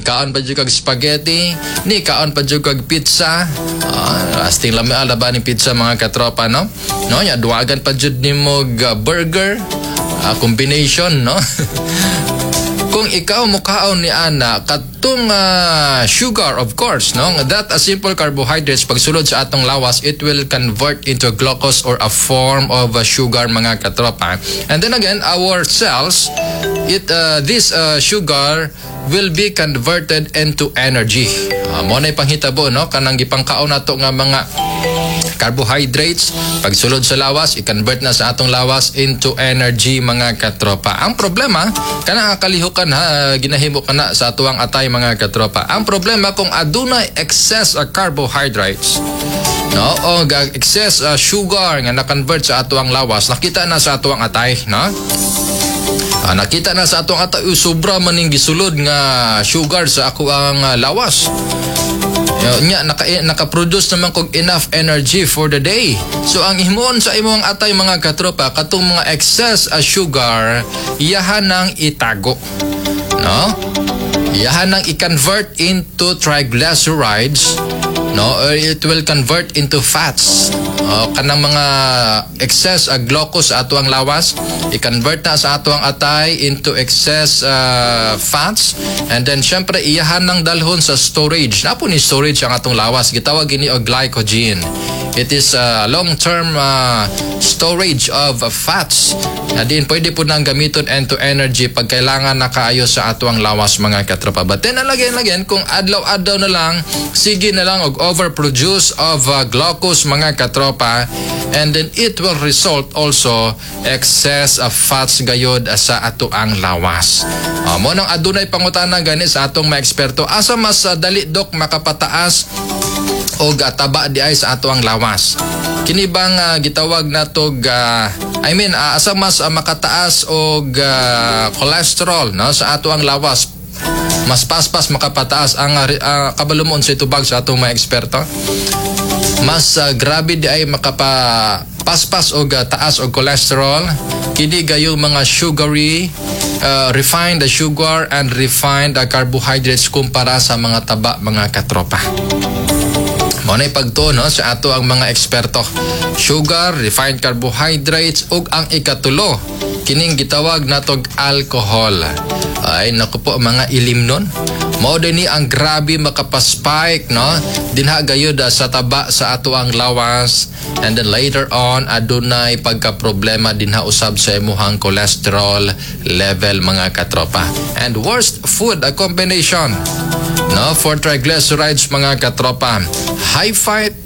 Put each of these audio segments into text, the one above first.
kaon pa jud kag spaghetti, ni kaon pa jud kag pizza. Asting lami alaba ni pizza mga katropa, no? No, ya duwagan pa jud nimo burger, combination, no? Kung ikaw mukaon ni ana katong sugar, of course, no, that a simple carbohydrates pagsulod sa atong lawas, it will convert into glucose or a form of sugar mga katropa. And then again, our cells, this sugar will be converted into energy. Mo na panghitabo, no, kanang gipangkaon nato nga mga carbohydrates pagsulod sa lawas, i-convert na sa atong lawas into energy mga katropa. Ang problema kana kalihukan ginahimo kana sa atuang atay mga katropa. Ang problema kung adunay excess carbohydrates, no, o excess sugar nga na-convert sa atuang lawas, nakita na sa atuang atay, no? Nakita na sa atong atay sobra maning gisulod nga sugar sa ako ang lawas. Nya naka-produce naman kog enough energy for the day. So ang himon sa imong atay mga katropa, katong mga excess sugar, iyahan nang itago, no? Iyahan nang i-convert into triglycerides, no, or it will convert into fats. Kanang mga excess glucose sa atuang lawas, i-convert na sa atuang atay into excess fats, and then syempre iyahan nang dalhon sa storage. Napo ni storage ang atong lawas, gitawag ini og glycogen. It is long-term storage of fats na din pwede po nang gamiton into energy pag kailangan na kaayo sa atuang lawas mga katropa. But then again, kung adlaw-adlaw na lang, sige na lang og overproduce of glucose mga katropa, and then it will result also excess of fats gayod sa atuang lawas. Mo nang adunay pangutana gani sa atong mga eksperto, asa mas dali dok makapataas o taba di ay sa ato ang lawas? Kini bang gitawag natog asa mas makataas og cholesterol, no, sa ato ang lawas? Mas paspas makapataas ang kabalumon sa itubag sa atong mga eksperto. Mas grabe di ay makapaspas og taas og cholesterol kini gayo mga sugary, refined sugar and refined carbohydrates kumpara sa mga taba mga katropa. Monay pagtuno sa ato ang mga eksperto. Sugar, refined carbohydrates, ug ang ikatulo, kining gitawag natog alcohol. Ay naku po mga ilimnon. Mao ni ang grabe makapaspike, no, dinha gayud sa taba sa ato ang lawas, and then later on adunay pagka problema dinha usab sa imuhang cholesterol level mga katropa. And worst food combination, no, for triglycerides mga katropa, high fat,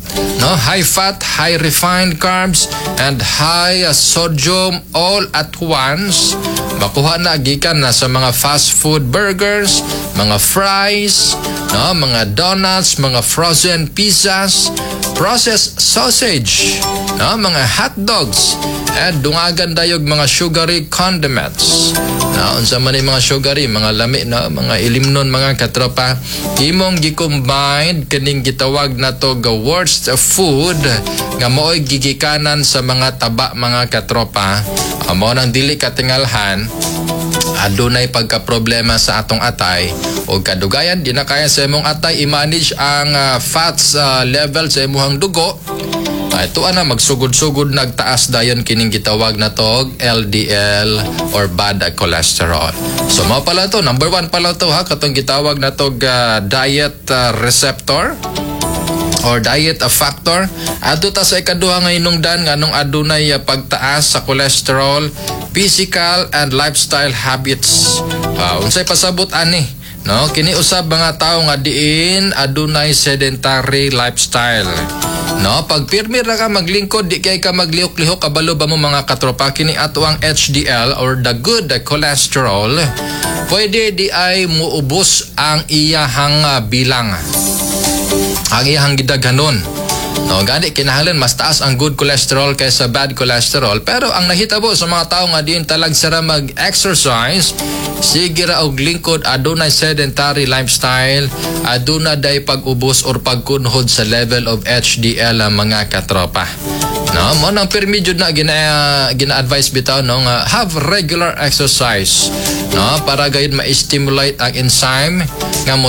high refined carbs and high sodium all at once. Makuha na gikan na sa mga fast food burgers, mga fries, no, mga donuts, mga frozen pizzas, processed sausage, no, mga hot dogs, at dungagan dayog mga sugary condiments. Unsa man mga sugary, mga lami, no, mga ilimnon mga katropa, imong gi-combine kining gitawag nato ga worst food nga mo'y gigikanan sa mga taba mga katropa. Mao nang dili katingalhan adunay pagka-problema sa atong atay o kadugayan di na kaya sa imong atay i-manage ang fats level sa imong dugo. Ito ana magsugod-sugod nagtaas dayon kining gitawag na tog LDL or bad cholesterol. So mao pala to, number 1 pala to ha, katong gitawag na tog diet receptor or diet factor. Adto ta sa ikaduha nga hinungdan nganong adunay pagtaas sa cholesterol, physical and lifestyle habits. Unsay pasabot ani, no, kini usab mga tawo nga diin adunay sedentary lifestyle, no, pag pirmi ra ka maglingkod, di kay ka maglihok-lihok, kabalo ba mo mga katropa, kini ato ang HDL or the good cholesterol, pwede di ay muubos ang iyahang bilang, ang iyahang gidaghanon. No, gani kinahanglan mas taas ang good cholesterol kaysa bad cholesterol. Pero ang nahitabo sa mga tawo nga diin talag sara mag-exercise, sige ra og lingkod, adunay sedentary lifestyle, aduna day pag-ubos or pagkunhod sa level of HDL ang mga katropa. No, mo nang permi jud na gina-advise bitaw, no, nga have regular exercise, no, para gayud ma-stimulate ang enzyme nga